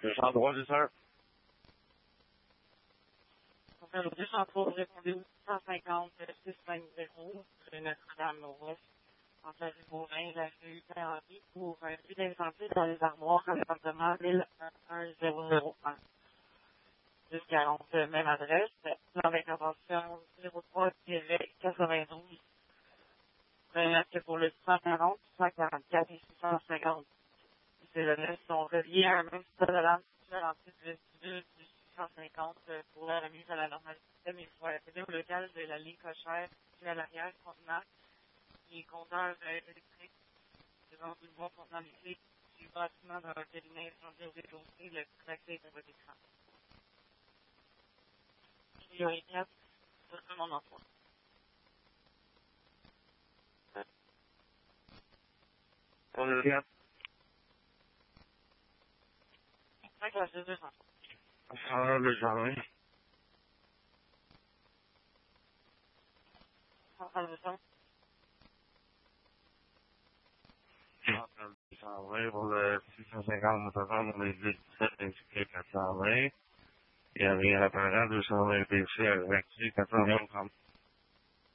203, c'est ça? Enfin, le 203, vous répondez au 150 650 de Notre-Dame-Nord-Ouest, entre la rue Beauvin et la rue Saint-Henri, pour un but d'incendie dans les armoires à l'appartement 11001. 1040, même adresse, plan d'intervention 03-92. Pour le 140, 144 et 650. Ces données sont reliées à un même stade de l'antivirus du 650 pour la remise à la normalité, mais il faut accéder au local de la ligne cochère qui est à l'arrière contenant qui est compteur électrique devant une boîte contenant les clés du bâtiment d'un cabinet incendie au rez-de-chaussée. Le accès est à votre écran. Priorité 4, c'est mon emploi. On est bien. C'est vrai que c'est 200. Ah, le jardin. Pour le 650 motorisme, on est 17 inscrits 420. Il y avait l'appareil 220 PC avec 430.